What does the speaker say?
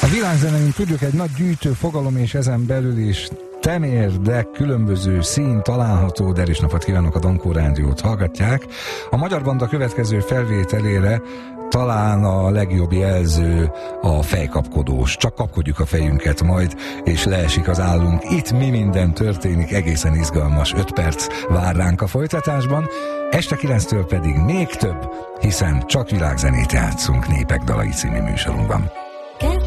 A világzene, mint tudjuk, egy nagy gyűjtő fogalom, és ezen belül is temérdek, különböző szín található, de is napot kívánok, a Dankó Rádiót hallgatják. A Magyar Banda következő felvételére talán a legjobb jelző a fejkapkodós. Csak kapkodjuk a fejünket majd, és leesik az állunk. Itt mi minden történik, egészen izgalmas 5 perc vár ránk a folytatásban. Este 9-től pedig még több, hiszen csak világzenét játszunk Népek Dalai című műsorunkban.